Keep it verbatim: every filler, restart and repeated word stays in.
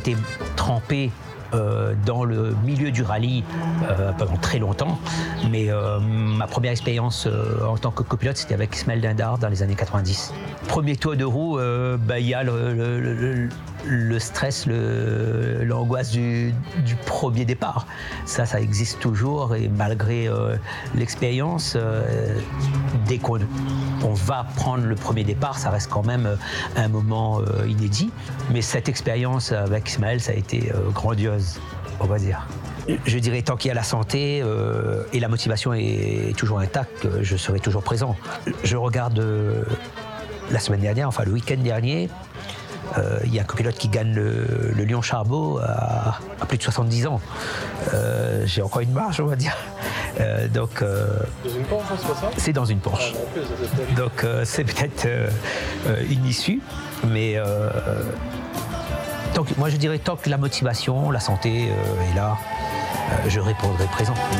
été trempé euh, dans le milieu du rallye euh, pendant très longtemps, mais euh, ma première expérience euh, en tant que copilote, c'était avec Ismaël Dindar dans les années quatre-vingt-dix. Premier tour de roue, euh, bah, y a le, le, le, le stress, le, l'angoisse du, du premier départ. Ça, ça existe toujours, et malgré euh, l'expérience, euh, dès qu'on on va prendre le premier départ, ça reste quand même un moment euh, inédit. Mais cette expérience avec Ismaël, ça a été euh, grandiose, on va dire. Je dirais, tant qu'il y a la santé euh, et la motivation est toujours intacte, je serai toujours présent. Je regarde euh, la semaine dernière, enfin le week-end dernier, euh, il y a un copilote qui gagne le, le Lyon-Charbot à, à plus de soixante-dix ans. Euh, j'ai encore une marge, on va dire. Euh, donc, euh, dans une Porsche, c'est pas ça? C'est dans une Porsche. Ah, plus, ça donc euh, c'est peut-être euh, euh, une issue, mais euh, tant que, moi je dirais tant que la motivation, la santé euh, est là, euh, je répondrai présent.